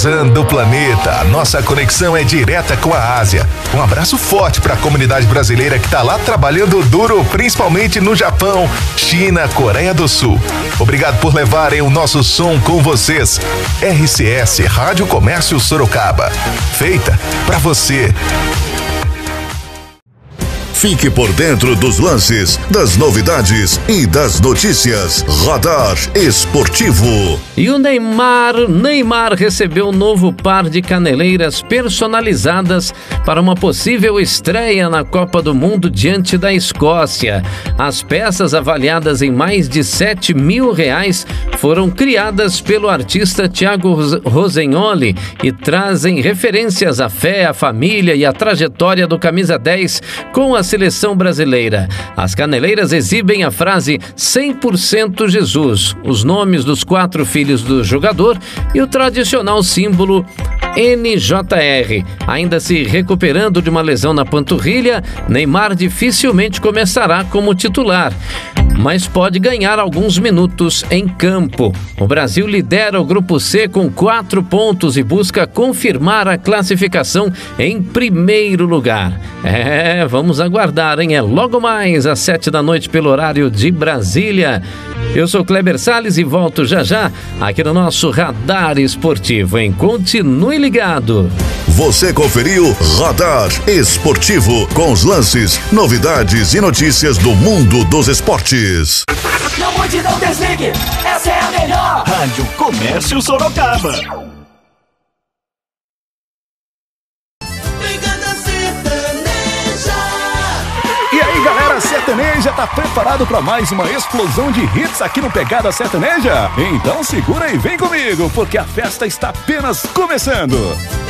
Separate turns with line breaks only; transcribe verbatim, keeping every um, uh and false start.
cruzando o planeta. A nossa conexão é direta com a Ásia. Um abraço forte para a comunidade brasileira que está lá trabalhando duro, principalmente no Japão, China, Coreia do Sul. Obrigado por levarem o nosso som com vocês. R C S Rádio Comércio Sorocaba. Feita para você.
Fique por dentro dos lances, das novidades e das notícias. Radar Esportivo.
E o Neymar, Neymar recebeu um novo par de caneleiras personalizadas para uma possível estreia na Copa do Mundo diante da Escócia. As peças, avaliadas em mais de sete mil reais, foram criadas pelo artista Thiago Rosegnoli e trazem referências à fé, à família e à trajetória do camisa dez com a seleção brasileira. As caneleiras exibem a frase cem por cento Jesus, os nomes dos quatro filhos do jogador e o tradicional símbolo N J R. Ainda se recuperando de uma lesão na panturrilha, Neymar dificilmente começará como titular, mas pode ganhar alguns minutos em campo. O Brasil lidera o Grupo C com quatro pontos e busca confirmar a classificação em primeiro lugar. É, vamos aguardar, hein? É logo mais às sete da noite pelo horário de Brasília. Eu sou Kleber Salles e volto já já aqui no nosso Radar Esportivo, hein? Continue ligado.
Você conferiu Radar Esportivo com os lances, novidades e notícias do mundo dos esportes.
Não mude, não desligue, essa é a melhor.
Rádio Comércio Sorocaba.
E aí, galera sertaneja, tá preparado para mais uma explosão de hits aqui no Pegada Sertaneja? Então segura e vem comigo, porque a festa está apenas começando.